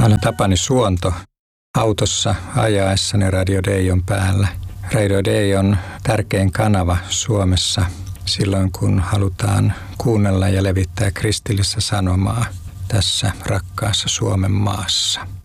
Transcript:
Olen Tapani Suonto. Autossa ajaessani Radio Day on päällä. Radio Day on tärkein kanava Suomessa silloin, kun halutaan kuunnella ja levittää kristillistä sanomaa tässä rakkaassa Suomen maassa.